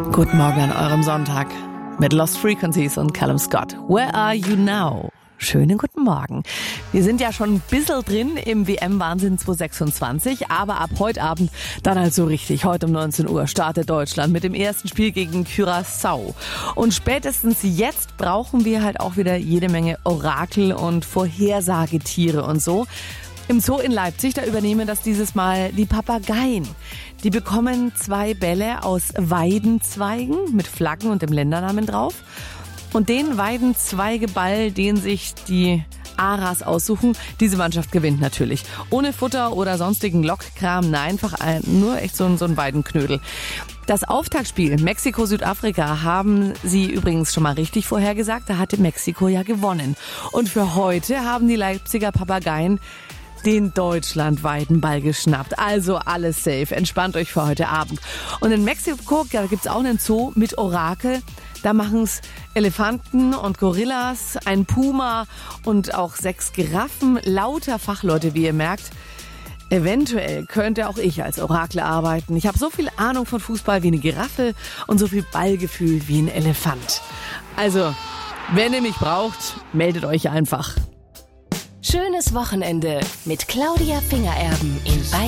Guten Morgen an eurem Sonntag mit Lost Frequencies und Callum Scott. Where are you now? Schönen guten Morgen. Wir sind ja schon ein bisschen drin im WM-Wahnsinn 2026, aber ab heute Abend dann halt so richtig. Heute um 19 Uhr startet Deutschland mit dem ersten Spiel gegen Curaçao. Und spätestens jetzt brauchen wir halt auch wieder jede Menge Orakel und Vorhersagetiere und so. Im Zoo in Leipzig, da übernehmen das dieses Mal die Papageien. Die bekommen 2 Bälle aus Weidenzweigen mit Flaggen und dem Ländernamen drauf. Und den Weidenzweigeball, den sich die Aras aussuchen, diese Mannschaft gewinnt natürlich. Ohne Futter oder sonstigen Lockkram, nein, einfach nur echt so ein Weidenknödel. Das Auftaktspiel Mexiko-Südafrika haben sie übrigens schon mal richtig vorhergesagt. Da hatte Mexiko ja gewonnen. Und für heute haben die Leipziger Papageien den deutschlandweiten Ball geschnappt. Also alles safe. Entspannt euch für heute Abend. Und in Mexiko, da gibt's auch einen Zoo mit Orakel. Da machen's Elefanten und Gorillas, ein Puma und auch 6 Giraffen. Lauter Fachleute, wie ihr merkt. Eventuell könnte auch ich als Orakel arbeiten. Ich habe so viel Ahnung von Fußball wie eine Giraffe und so viel Ballgefühl wie ein Elefant. Also, wenn ihr mich braucht, meldet euch einfach. Schönes Wochenende mit Claudia Fingererben in Bayern.